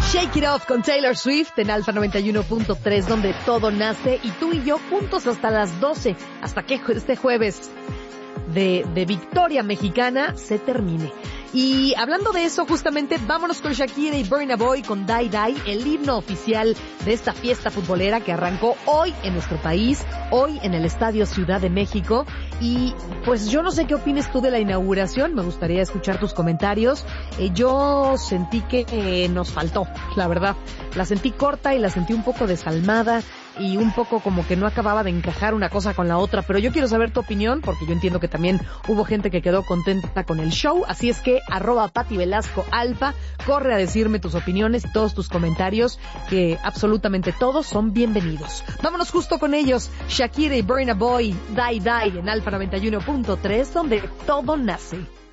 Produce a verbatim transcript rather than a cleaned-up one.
Shake It Off con Taylor Swift en Alfa noventa y uno punto tres, donde todo nace, y tú y yo juntos hasta las doce, hasta que este jueves de, de victoria mexicana se termine. Y hablando de eso, justamente, vámonos con Shakira y Burna Boy con Die Die, el himno oficial de esta fiesta futbolera que arrancó hoy en nuestro país, hoy en el Estadio Ciudad de México. Y pues yo no sé qué opines tú de la inauguración, me gustaría escuchar tus comentarios. Eh, yo sentí que eh, nos faltó, la verdad. La sentí corta y la sentí un poco desalmada y un poco como que no acababa de encajar una cosa con la otra, pero yo quiero saber tu opinión, porque yo entiendo que también hubo gente que quedó contenta con el show, así es que arroba Pati Velasco Alfa, corre a decirme tus opiniones y todos tus comentarios, que absolutamente todos son bienvenidos. Vámonos justo con ellos, Shakira y Burna Boy, Die Die en Alfa noventa y uno punto tres, donde todo nace.